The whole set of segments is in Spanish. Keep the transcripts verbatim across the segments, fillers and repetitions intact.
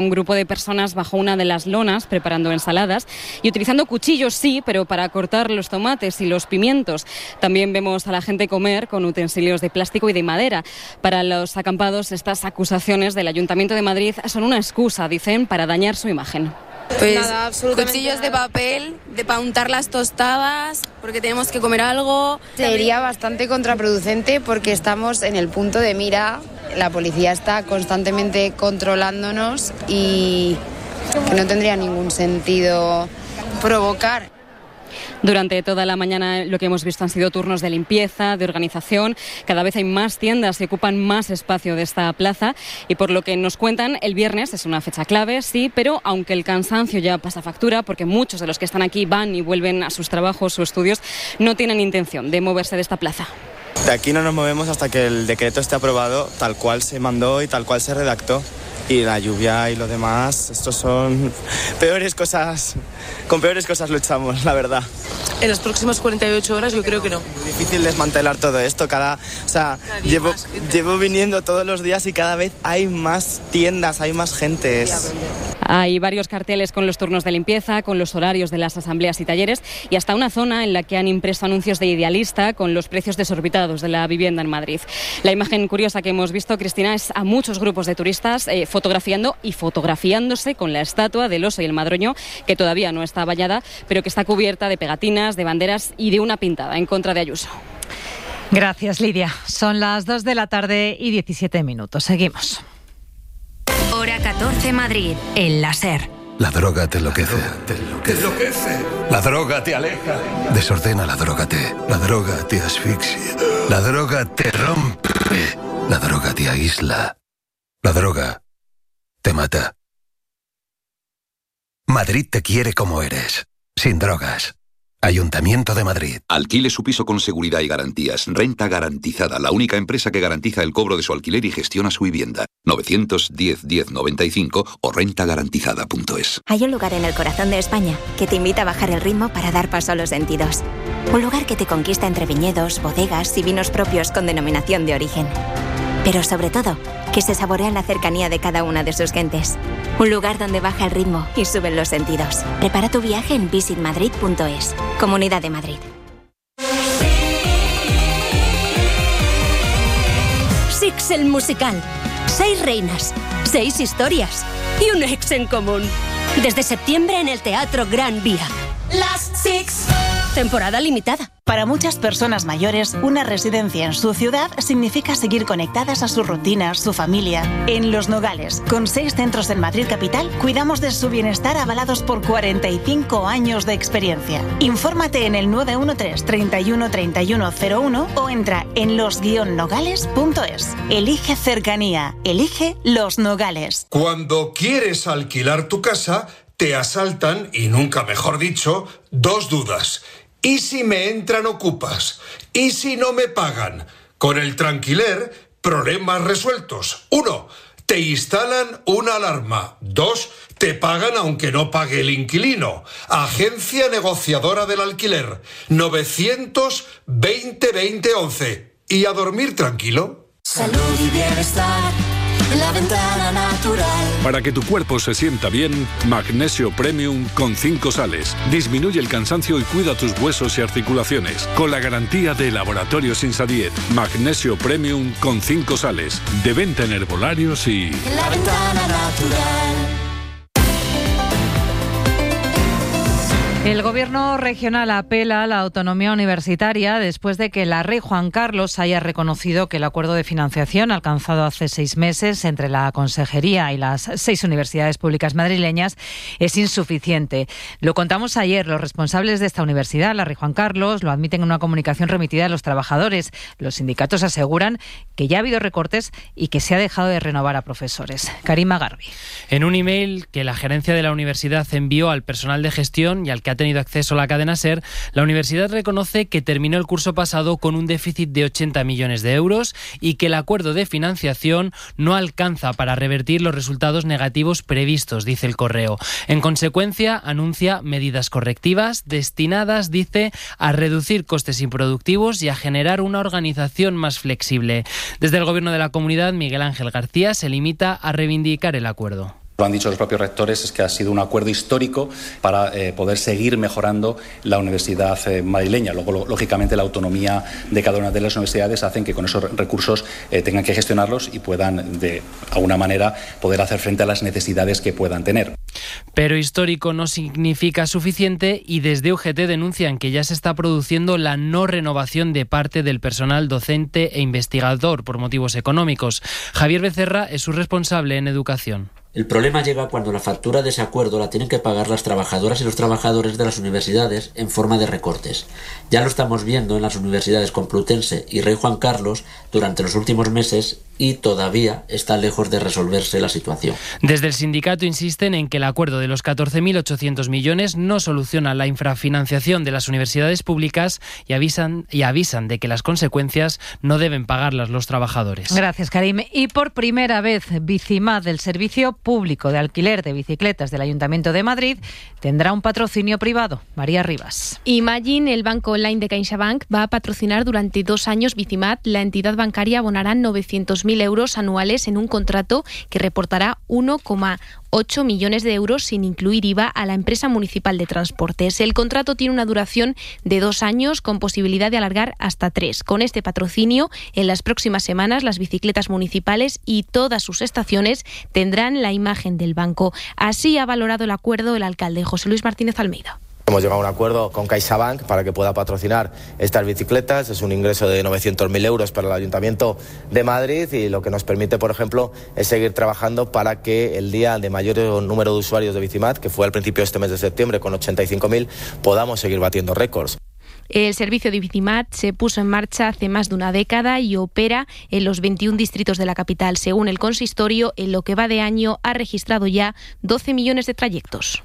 Un grupo de personas bajo una de las lonas preparando ensaladas y utilizando cuchillos, sí, pero para cortar los tomates y los pimientos. También vemos a la gente comer con utensilios de plástico y de madera. Para los acampados, estas acusaciones del Ayuntamiento de Madrid son una excusa, dicen, para dañar su imagen. Pues nada, cuchillos nada. De papel, de para untar las tostadas, porque tenemos que comer algo. Sería bastante contraproducente porque estamos en el punto de mira, la policía está constantemente controlándonos y que no tendría ningún sentido provocar. Durante toda la mañana lo que hemos visto han sido turnos de limpieza, de organización. Cada vez hay más tiendas que ocupan más espacio de esta plaza y por lo que nos cuentan, el viernes es una fecha clave, sí, pero aunque el cansancio ya pasa factura, porque muchos de los que están aquí van y vuelven a sus trabajos o estudios, no tienen intención de moverse de esta plaza. De aquí no nos movemos hasta que el decreto esté aprobado tal cual se mandó y tal cual se redactó. Y la lluvia y lo demás, estos son peores cosas, con peores cosas luchamos, la verdad. En las próximas cuarenta y ocho horas yo creo que no. Es muy difícil desmantelar todo esto, cada, o sea, cada llevo, llevo viniendo todos los días y cada vez hay más tiendas, hay más gente. Hay varios carteles con los turnos de limpieza, con los horarios de las asambleas y talleres y hasta una zona en la que han impreso anuncios de Idealista con los precios desorbitados de la vivienda en Madrid. La imagen curiosa que hemos visto, Cristina, es a muchos grupos de turistas eh, fotografiando y fotografiándose con la estatua del oso y el madroño, que todavía no está vallada, pero que está cubierta de pegatinas, de banderas y de una pintada en contra de Ayuso. Gracias, Lidia. Son las dos de la tarde y diecisiete minutos. Seguimos. Hora catorce, Madrid, el láser. La droga te enloquece. Te enloquece. La droga te aleja. Desordena la droga te. La droga te asfixia. La droga te rompe. La droga te aísla. La droga te mata. Madrid te quiere como eres, sin drogas. Ayuntamiento de Madrid. Alquile su piso con seguridad y garantías. Renta Garantizada, la única empresa que garantiza el cobro de su alquiler y gestiona su vivienda. novecientos diez diez noventa y cinco o renta garantizada punto es. Hay un lugar en el corazón de España que te invita a bajar el ritmo para dar paso a los sentidos. Un lugar que te conquista entre viñedos, bodegas y vinos propios con denominación de origen. Pero sobre todo, que se saborea en la cercanía de cada una de sus gentes. Un lugar donde baja el ritmo y suben los sentidos. Prepara tu viaje en visit madrid punto es. Comunidad de Madrid. Six el musical. Seis reinas, seis historias y un ex en común. Desde septiembre en el Teatro Gran Vía. Las Six. Temporada limitada. Para muchas personas mayores, una residencia en su ciudad significa seguir conectadas a sus rutinas, su familia. En Los Nogales, con seis centros en Madrid capital, cuidamos de su bienestar avalados por cuarenta y cinco años de experiencia. Infórmate en el nueve uno tres, treinta y uno, treinta y uno cero uno o entra en los guion nogales punto es. Elige cercanía. Elige Los Nogales. Cuando quieres alquilar tu casa, te asaltan, y nunca mejor dicho, dos dudas. ¿Y si me entran ocupas? ¿Y si no me pagan? Con el Tranquiler, problemas resueltos. Uno, te instalan una alarma. Dos, te pagan aunque no pague el inquilino. Agencia negociadora del alquiler. novecientos veinte veinte once. ¿Y a dormir tranquilo? Salud y bienestar. La Ventana Natural. Para que tu cuerpo se sienta bien, Magnesio Premium con cinco sales. Disminuye el cansancio y cuida tus huesos y articulaciones. Con la garantía de Laboratorios Insadiet. Magnesio Premium con cinco sales. De venta en herbolarios y... La Ventana Natural. El Gobierno regional apela a la autonomía universitaria después de que la Rey Juan Carlos haya reconocido que el acuerdo de financiación alcanzado hace seis meses entre la Consejería y las seis universidades públicas madrileñas es insuficiente. Lo contamos ayer. Los responsables de esta universidad, la Rey Juan Carlos, lo admiten en una comunicación remitida a los trabajadores. Los sindicatos aseguran que ya ha habido recortes y que se ha dejado de renovar a profesores. Karima Garbi. En un email que la gerencia de la universidad envió al personal de gestión y al que ha tenido acceso a la cadena SER, la universidad reconoce que terminó el curso pasado con un déficit de ochenta millones de euros y que el acuerdo de financiación no alcanza para revertir los resultados negativos previstos, dice el correo. En consecuencia, anuncia medidas correctivas destinadas, dice, a reducir costes improductivos y a generar una organización más flexible. Desde el Gobierno de la Comunidad, Miguel Ángel García se limita a reivindicar el acuerdo. Lo han dicho los propios rectores, es que ha sido un acuerdo histórico para eh, poder seguir mejorando la universidad eh, madrileña. Luego, lo, lógicamente, la autonomía de cada una de las universidades hacen que con esos recursos eh, tengan que gestionarlos y puedan, de alguna manera, poder hacer frente a las necesidades que puedan tener. Pero histórico no significa suficiente y desde U G T denuncian que ya se está produciendo la no renovación de parte del personal docente e investigador por motivos económicos. Javier Becerra es su responsable en educación. El problema llega cuando la factura de ese acuerdo la tienen que pagar las trabajadoras y los trabajadores de las universidades en forma de recortes. Ya lo estamos viendo en las universidades Complutense y Rey Juan Carlos durante los últimos meses y todavía está lejos de resolverse la situación. Desde el sindicato insisten en que el acuerdo de los catorce mil ochocientos millones no soluciona la infrafinanciación de las universidades públicas y avisan, y avisan de que las consecuencias no deben pagarlas los trabajadores. Gracias, Karim. Y por primera vez, Bicimad, del Servicio Público de Alquiler de Bicicletas del Ayuntamiento de Madrid, tendrá un patrocinio privado. María Rivas. Imagine, el banco online de CaixaBank, va a patrocinar durante dos años Bicimad. La entidad bancaria abonará novecientos mil euros anuales en un contrato que reportará uno coma ocho millones de euros sin incluir I V A a la empresa municipal de transportes. El contrato tiene una duración de dos años con posibilidad de alargar hasta tres. Con este patrocinio, en las próximas semanas las bicicletas municipales y todas sus estaciones tendrán la imagen del banco. Así ha valorado el acuerdo el alcalde José Luis Martínez Almeida. Hemos llegado a un acuerdo con CaixaBank para que pueda patrocinar estas bicicletas. Es un ingreso de novecientos mil euros para el Ayuntamiento de Madrid y lo que nos permite, por ejemplo, es seguir trabajando para que el día de mayor número de usuarios de Bicimad, que fue al principio de este mes de septiembre con ochenta y cinco mil, podamos seguir batiendo récords. El servicio de Bicimad se puso en marcha hace más de una década y opera en los veintiún distritos de la capital. Según el consistorio, en lo que va de año ha registrado ya doce millones de trayectos.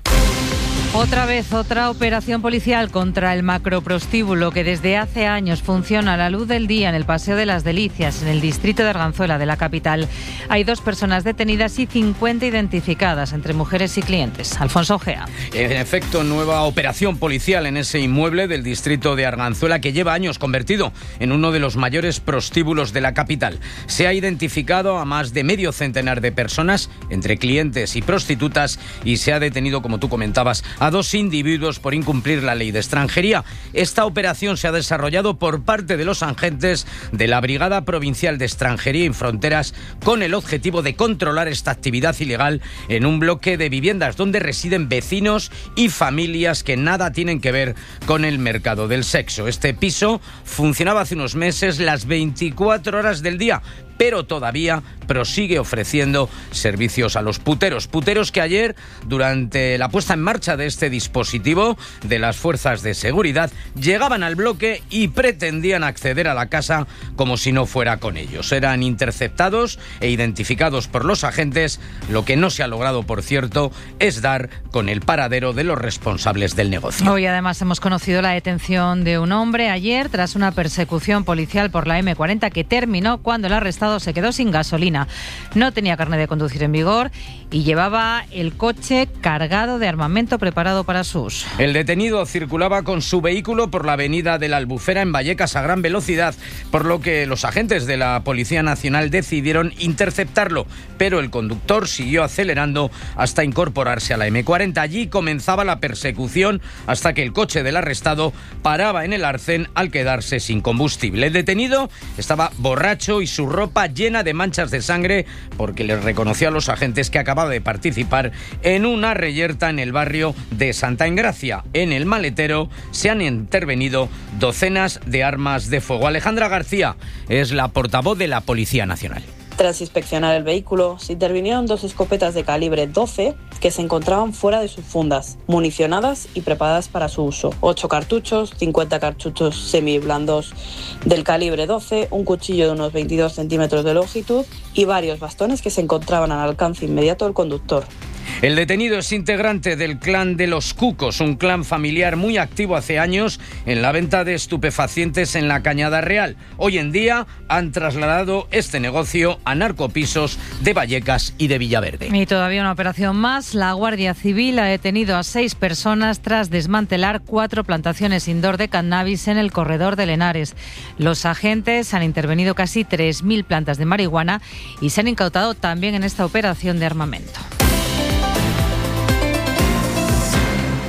Otra vez, otra operación policial contra el macroprostíbulo que desde hace años funciona a la luz del día en el Paseo de las Delicias, en el distrito de Arganzuela de la capital. Hay dos personas detenidas y cincuenta identificadas, entre mujeres y clientes. Alfonso Ojea. En efecto, nueva operación policial en ese inmueble del distrito de Arganzuela que lleva años convertido en uno de los mayores prostíbulos de la capital. Se ha identificado a más de medio centenar de personas, entre clientes y prostitutas, y se ha detenido, como tú comentabas, a dos individuos por incumplir la ley de extranjería. Esta operación se ha desarrollado por parte de los agentes de la Brigada Provincial de Extranjería y Fronteras con el objetivo de controlar esta actividad ilegal en un bloque de viviendas donde residen vecinos y familias que nada tienen que ver con el mercado del sexo. Este piso funcionaba hace unos meses las veinticuatro horas del día, pero todavía prosigue ofreciendo servicios a los puteros. Puteros que ayer, durante la puesta en marcha de este dispositivo de las fuerzas de seguridad, llegaban al bloque y pretendían acceder a la casa como si no fuera con ellos. Eran interceptados e identificados por los agentes. Lo que no se ha logrado, por cierto, es dar con el paradero de los responsables del negocio. Hoy además hemos conocido la detención de un hombre ayer tras una persecución policial por la eme cuarenta que terminó cuando el arrestado se quedó sin gasolina. No tenía carnet de conducir en vigor y llevaba el coche cargado de armamento preparado para su uso. El detenido circulaba con su vehículo por la avenida de la Albufera en Vallecas a gran velocidad, por lo que los agentes de la Policía Nacional decidieron interceptarlo, pero el conductor siguió acelerando hasta incorporarse a la eme cuarenta. Allí comenzaba la persecución hasta que el coche del arrestado paraba en el arcén al quedarse sin combustible. El detenido estaba borracho y su ropa llena de manchas de sangre porque les reconoció a los agentes que acababa de participar en una reyerta en el barrio de Santa Engracia. En el maletero se han intervenido docenas de armas de fuego. Alejandra García es la portavoz de la Policía Nacional. Tras inspeccionar el vehículo, se intervinieron dos escopetas de calibre doce que se encontraban fuera de sus fundas, municionadas y preparadas para su uso. ocho cartuchos, cincuenta cartuchos semiblandos del calibre doce, un cuchillo de unos veintidós centímetros de longitud y varios bastones que se encontraban al alcance inmediato del conductor. El detenido es integrante del clan de los Cucos, un clan familiar muy activo hace años en la venta de estupefacientes en la Cañada Real. Hoy en día han trasladado este negocio a narcopisos de Vallecas y de Villaverde. Y todavía una operación más. La Guardia Civil ha detenido a seis personas tras desmantelar cuatro plantaciones indoor de cannabis en el corredor de Lenares. Los agentes han intervenido casi tres mil plantas de marihuana y se han incautado también en esta operación de armamento.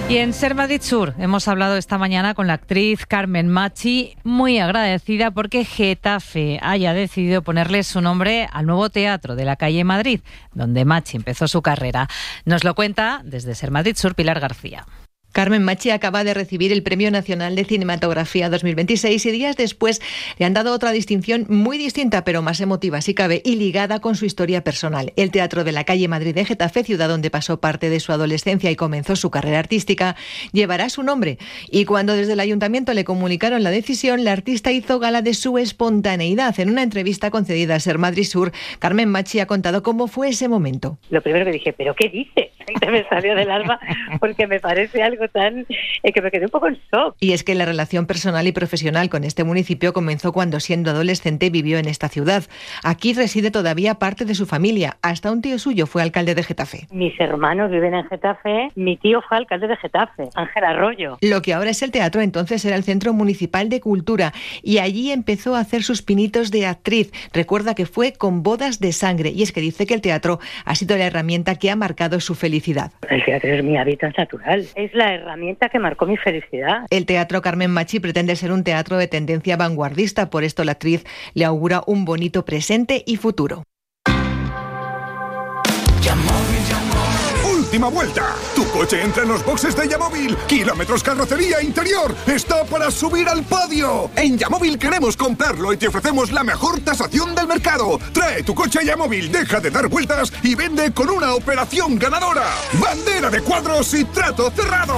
Y en Ser Madrid Sur hemos hablado esta mañana con la actriz Carmen Machi, muy agradecida porque Getafe haya decidido ponerle su nombre al nuevo teatro de la calle Madrid, donde Machi empezó su carrera. Nos lo cuenta desde Ser Madrid Sur Pilar García. Carmen Machi acaba de recibir el Premio Nacional de Cinematografía dos mil veintiséis y días después le han dado otra distinción muy distinta, pero más emotiva si cabe, y ligada con su historia personal. El Teatro de la Calle Madrid de Getafe, ciudad donde pasó parte de su adolescencia y comenzó su carrera artística, llevará su nombre. Y cuando desde el Ayuntamiento le comunicaron la decisión, la artista hizo gala de su espontaneidad. En una entrevista concedida a Ser Madrid Sur, Carmen Machi ha contado cómo fue ese momento. Lo primero que dije, ¿pero qué dices? Y me salió del alma porque me parece algo tan... Eh, que me quedé un poco en shock. Y es que la relación personal y profesional con este municipio comenzó cuando, siendo adolescente, vivió en esta ciudad. Aquí reside todavía parte de su familia. Hasta un tío suyo fue alcalde de Getafe. Mis hermanos viven en Getafe. Mi tío fue alcalde de Getafe, Ángel Arroyo. Lo que ahora es el teatro, entonces era el Centro Municipal de Cultura. Y allí empezó a hacer sus pinitos de actriz. Recuerda que fue con Bodas de Sangre. Y es que dice que el teatro ha sido la herramienta que ha marcado su felicidad. El teatro es mi hábitat natural. Es la herramienta que marcó mi felicidad. El Teatro Carmen Machi pretende ser un teatro de tendencia vanguardista. Por esto la actriz le augura un bonito presente y futuro. Última vuelta. Tu coche entra en los boxes de Yamóvil. Kilómetros carrocería interior. Está para subir al podio. En Yamóvil queremos comprarlo y te ofrecemos la mejor tasación del mercado. Trae tu coche a Yamóvil, deja de dar vueltas y vende con una operación ganadora. Bandera de cuadros y trato cerrado.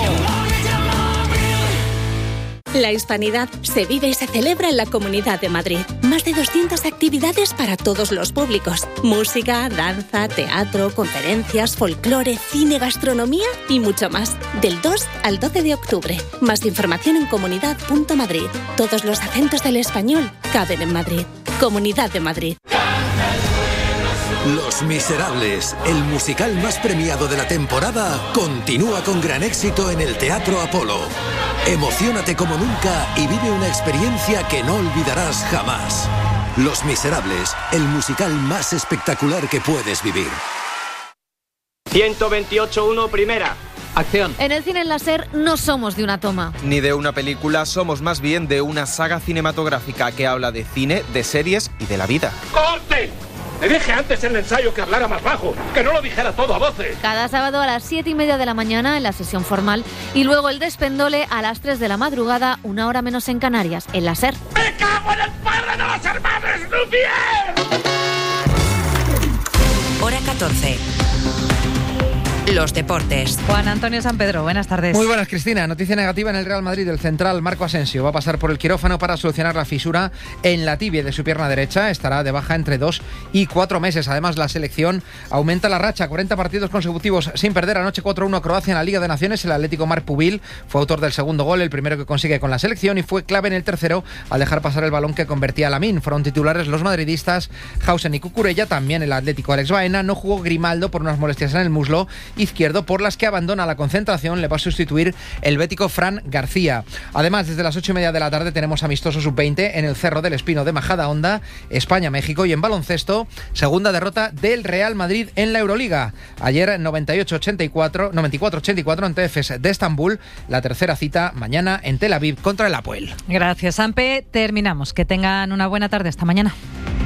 La hispanidad se vive y se celebra en la Comunidad de Madrid. Más de doscientas actividades para todos los públicos. Música, danza, teatro, conferencias, folclore, cine, gastronomía y mucho más. Del dos al doce de octubre. Más información en comunidad punto madrid. Todos los acentos del español caben en Madrid. Comunidad de Madrid. Los Miserables, el musical más premiado de la temporada, continúa con gran éxito en el Teatro Apolo. Emociónate como nunca y vive una experiencia que no olvidarás jamás. Los Miserables, el musical más espectacular que puedes vivir. ciento veintiocho uno, primera. Acción. En el cine en la SER no somos de una toma. Ni de una película, somos más bien de una saga cinematográfica que habla de cine, de series y de la vida. ¡Corte! Le dije antes en el ensayo que hablara más bajo, que no lo dijera todo a voces. Cada sábado a las siete y media de la mañana en la sesión formal y luego el despendole a las tres de la madrugada, una hora menos en Canarias, en la SER. ¡Me cago en el padre de los hermanos Lumière! Hora catorce. Los deportes. Juan Antonio San Pedro, buenas tardes. Muy buenas, Cristina. Noticia negativa en el Real Madrid. El central Marco Asensio va a pasar por el quirófano para solucionar la fisura en la tibia de su pierna derecha. Estará de baja entre dos y cuatro meses. Además, la selección aumenta la racha. cuarenta partidos consecutivos sin perder. Anoche cuatro uno a Croacia en la Liga de Naciones. El Atlético Marc Pubil fue autor del segundo gol, el primero que consigue con la selección, y fue clave en el tercero al dejar pasar el balón que convertía a Lamine. Fueron titulares los madridistas Hausen y Cucurella. También el Atlético Alex Baena. No jugó Grimaldo por unas molestias en el muslo izquierdo, por las que abandona la concentración. Le va a sustituir el bético Fran García. Además, desde las ocho y media de la tarde tenemos amistoso sub veinte en el Cerro del Espino de Majadahonda, España-México. Y en baloncesto, segunda derrota del Real Madrid en la Euroliga. Ayer noventa y ocho ochenta y cuatro, noventa y cuatro ochenta y cuatro ante Efes de Estambul. La tercera cita mañana en Tel Aviv contra el Apoel. Gracias, Ampe. Terminamos. Que tengan una buena tarde. Hasta mañana.